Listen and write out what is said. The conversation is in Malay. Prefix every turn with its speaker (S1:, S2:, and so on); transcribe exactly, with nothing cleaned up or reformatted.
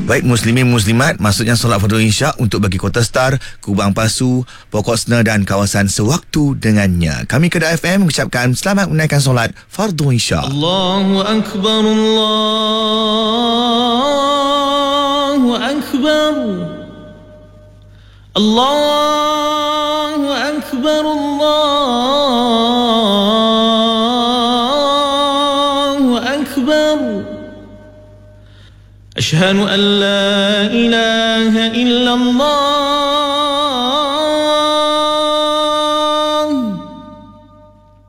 S1: Baik muslimin muslimat, maksudnya solat fardu isyak untuk bagi Kota Star, Kubang Pasu, Pokok Sena dan kawasan sewaktu dengannya. Kami Kedah F M mengucapkan selamat menunaikan solat fardu isyak.
S2: Allahu Akbar, Allahu Akbar, Allahu Akbar, Allahu Akbar. أشهد أن لا إله إلا الله